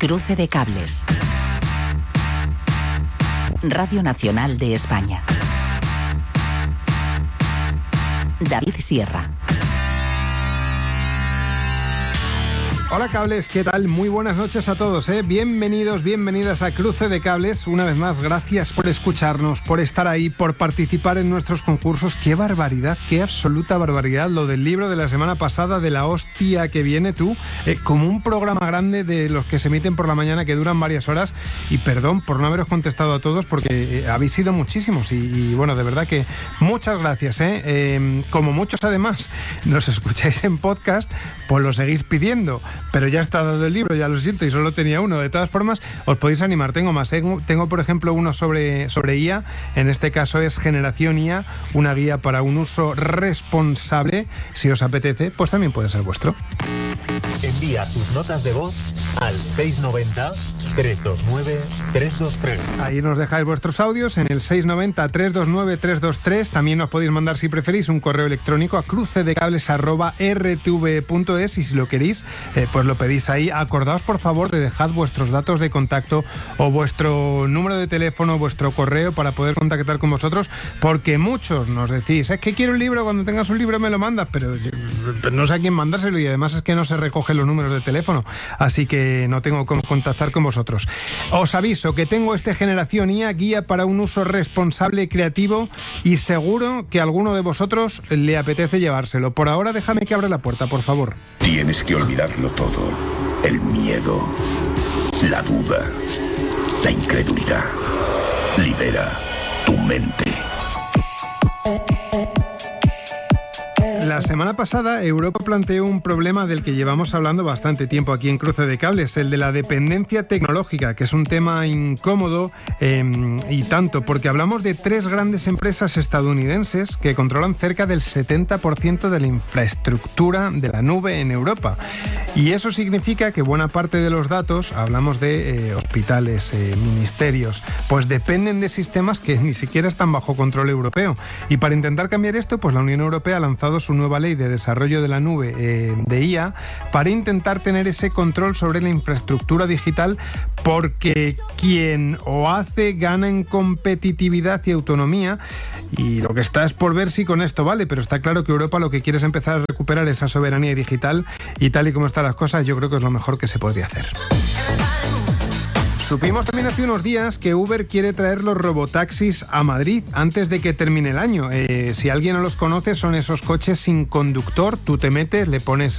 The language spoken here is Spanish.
Cruce de cables. Radio Nacional de España. David Sierra. Hola cables, ¿qué tal? Muy buenas noches a todos, Bienvenidos, bienvenidas a Cruce de Cables. Una vez más, gracias por escucharnos, por estar ahí, por participar en nuestros concursos. ¡Qué barbaridad, qué absoluta barbaridad! Lo del libro de la semana pasada, de la hostia que viene tú, como un programa grande de los que se emiten por la mañana que duran varias horas. Y perdón por no haberos contestado a todos porque habéis sido muchísimos y bueno, de verdad que muchas gracias, Como muchos además nos escucháis en podcast, pues lo seguís pidiendo. Pero ya está dado el libro, ya lo siento, y solo tenía uno. De todas formas, os podéis animar. Tengo más. Tengo, por ejemplo, uno sobre IA. En este caso es Generación IA, una guía para un uso responsable. Si os apetece, pues también puede ser vuestro. Envía tus notas de voz al 690-329-323. Ahí nos dejáis vuestros audios en el 690-329-323. También nos podéis mandar, si preferís, un correo electrónico a crucedecables@rtv.es, y si lo queréis, pues lo pedís ahí. Acordaos, por favor, de dejar vuestros datos de contacto o vuestro número de teléfono, vuestro correo, para poder contactar con vosotros, porque muchos nos decís, es que quiero un libro, cuando tengas un libro me lo mandas, pero no sé a quién mandárselo, y además es que no se recogen los números de teléfono, así que no tengo cómo contactar con vosotros. Os aviso que tengo Generación IA, guía para un uso responsable y creativo, y seguro que a alguno de vosotros le apetece llevárselo. Por ahora, déjame que abra la puerta, por favor. Tienes que olvidarlo todo. El miedo, la duda, la incredulidad. Libera tu mente. La semana pasada Europa planteó un problema del que llevamos hablando bastante tiempo aquí en Cruce de Cables, el de la dependencia tecnológica, que es un tema incómodo y tanto, porque hablamos de 3 grandes empresas estadounidenses que controlan cerca del 70% de la infraestructura de la nube en Europa. Y eso significa que buena parte de los datos, hablamos de hospitales, ministerios, pues dependen de sistemas que ni siquiera están bajo control europeo. Y para intentar cambiar esto, pues la Unión Europea ha lanzado su nueva ley de desarrollo de la nube de IA para intentar tener ese control sobre la infraestructura digital, porque quien o hace gana en competitividad y autonomía, y lo que está es por ver si con esto vale, pero está claro que Europa lo que quiere es empezar a recuperar esa soberanía digital, y tal y como están las cosas, yo creo que es lo mejor que se podría hacer. Supimos también hace unos días que Uber quiere traer los robotaxis a Madrid antes de que termine el año. Si alguien no los conoce, son esos coches sin conductor. Tú te metes, le pones